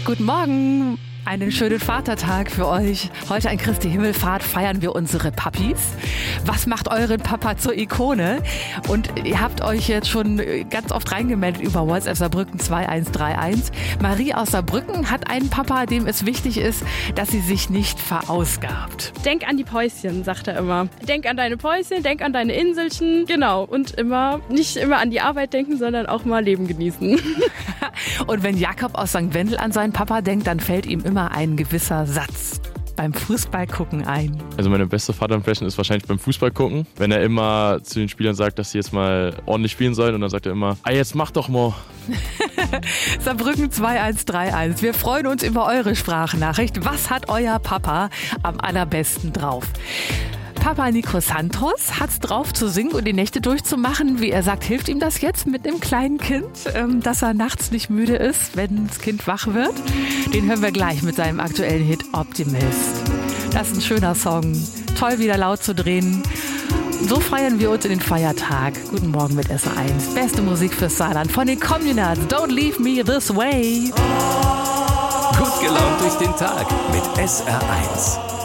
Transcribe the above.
Guten Morgen. Einen schönen Vatertag für euch. Heute an Christi Himmelfahrt feiern wir unsere Papis. Was macht euren Papa zur Ikone? Und ihr habt euch jetzt schon ganz oft reingemeldet über WhatsApp Saarbrücken 2131. Marie aus Saarbrücken hat einen Papa, dem es wichtig ist, dass sie sich nicht verausgabt. Denk an die Päuschen, sagt er immer. Denk an deine Päuschen, denk an deine Inselchen. Genau. Und nicht immer an die Arbeit denken, sondern auch mal Leben genießen. Und wenn Jakob aus St. Wendel an seinen Papa denkt, dann fällt ihm immer ein gewisser Satz beim Fußballgucken ein. Also meine beste Vaterimpression ist wahrscheinlich beim Fußballgucken, wenn er immer zu den Spielern sagt, dass sie jetzt mal ordentlich spielen sollen und dann sagt er immer, jetzt mach doch mal. Saarbrücken 2131. Wir freuen uns über eure Sprachnachricht. Was hat euer Papa am allerbesten drauf? Papa Nico Santos hat's drauf zu singen und die Nächte durchzumachen. Wie er sagt, hilft ihm das jetzt mit einem kleinen Kind, dass er nachts nicht müde ist, wenn das Kind wach wird? Den hören wir gleich mit seinem aktuellen Hit Optimist. Das ist ein schöner Song. Toll, wieder laut zu drehen. So feiern wir uns in den Feiertag. Guten Morgen mit SR1. Beste Musik fürs Saarland von den Communards. Don't leave me this way. Gut gelaunt durch den Tag mit SR1.